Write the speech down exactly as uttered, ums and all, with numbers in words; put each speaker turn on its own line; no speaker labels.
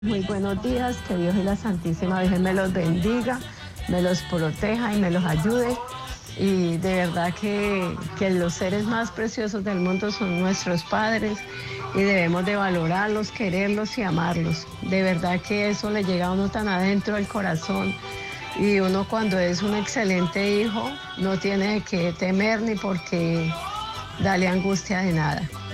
Muy buenos días, que Dios y la Santísima Virgen me los bendiga, me los proteja y me los ayude. Y de verdad que, que los seres más preciosos del mundo son nuestros padres y debemos de valorarlos, quererlos y amarlos. De verdad que eso le llega a uno tan adentro del corazón y uno cuando es un excelente hijo no tiene que temer ni por qué darle angustia de nada.